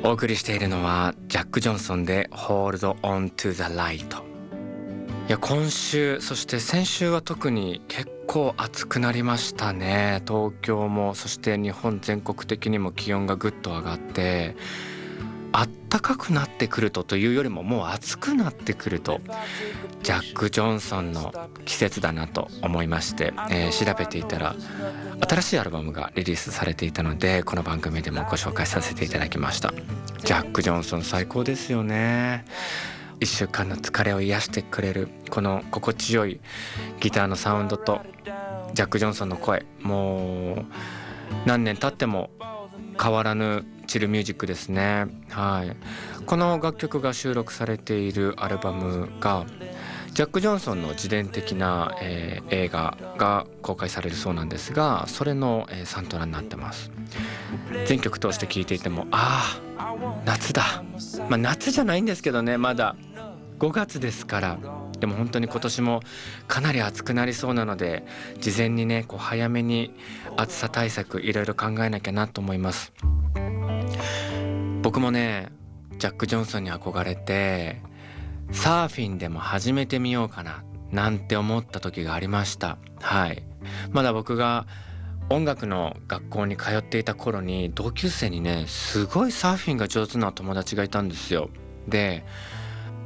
お送りしているのはジャック・ジョンソンで Hold On To The Light。 いや、今週そして先週は特に結構暑くなりましたね。東京もそして日本全国的にも気温がぐっと上がって、あったかくなってくるというよりももう暑くなってくるとジャック・ジョンソンの季節だなと思いまして、調べていたら新しいアルバムがリリースされていたので、この番組でもご紹介させていただきました。ジャック・ジョンソン最高ですよね。1週間の疲れを癒してくれるこの心地よいギターのサウンドとジャック・ジョンソンの声、もう何年経っても変わらぬチルミュージックですね。はい、この楽曲が収録されているアルバムがジャック・ジョンソンの自伝的な、映画が公開されるそうなんですが、それの、サントラになってます。全曲通して聴いていても夏だ、夏じゃないんですけどね、まだ5月ですから。でも本当に今年もかなり暑くなりそうなので、事前にね早めに暑さ対策いろいろ考えなきゃなと思います。僕もねジャック・ジョンソンに憧れてサーフィンでも始めてみようかななんて思った時がありました。はい、まだ僕が音楽の学校に通っていた頃に同級生にねすごいサーフィンが上手な友達がいたんですよ。で